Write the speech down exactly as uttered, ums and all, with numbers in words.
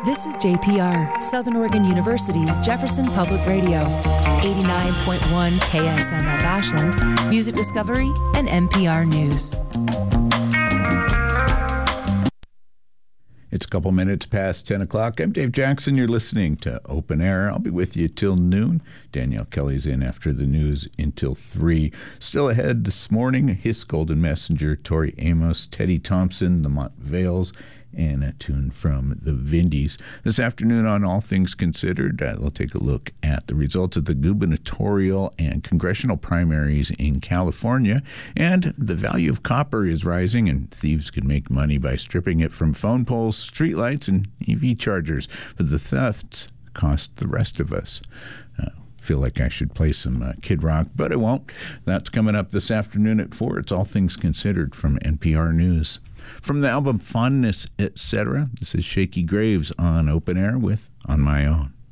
This is J P R, Southern Oregon University's Jefferson Public Radio, eighty-nine point one K S M F Ashland, Music Discovery, and N P R News. It's a couple minutes past ten o'clock. I'm Dave Jackson. You're listening to Open Air. I'll be with you till noon. Danielle Kelly's in after the news until three. Still ahead this morning, His Golden Messenger, Tori Amos, Teddy Thompson, the Montvales, and a tune from the Vindies. This afternoon on All Things Considered, uh, we'll take a look at the results of the gubernatorial and congressional primaries in California. And the value of copper is rising, and thieves can make money by stripping it from phone poles, streetlights, and E V chargers. But the thefts cost the rest of us. Uh, feel like I should play some uh, Kid Rock, but I won't. That's coming up this afternoon at four. It's All Things Considered from N P R News. From the album Fondness, et cetera, this is Shaky Graves on Open Air with On My Own.